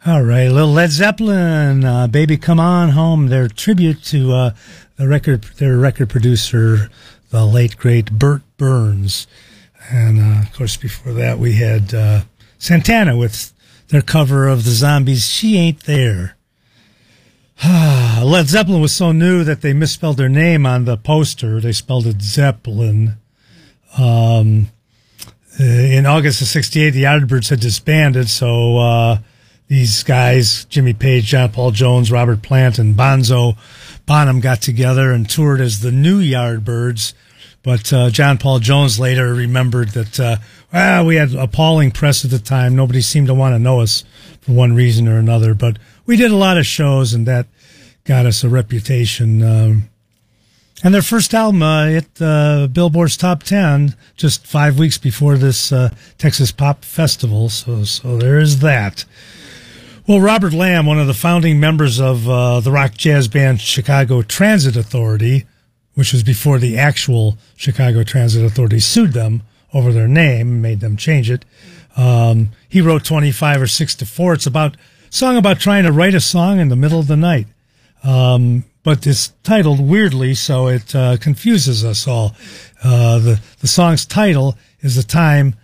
All right, a little Led Zeppelin, "Baby Come On Home," their tribute to their record producer, the late great Burt Burns. And of course, before that, we had Santana with their cover of the Zombies' "She Ain't There." Led Zeppelin was so new that they misspelled their name on the poster. They spelled it Zeppelin. In August of '68, the Yardbirds had disbanded, so these guys, Jimmy Page, John Paul Jones, Robert Plant, and Bonzo Bonham got together and toured as the New Yardbirds. But John Paul Jones later remembered that we had appalling press at the time. Nobody seemed to want to know us for one reason or another. But we did a lot of shows, and that got us a reputation. And their first album hit Billboard's top 10 just 5 weeks before this Texas Pop Festival. So there is that. Well, Robert Lamb, one of the founding members of the rock jazz band Chicago Transit Authority, which was before the actual Chicago Transit Authority sued them over their name and made them change it. He wrote 25 or 6 to 4. It's a song about trying to write a song in the middle of the night. But it's titled weirdly, so it confuses us all. The song's title is "The Time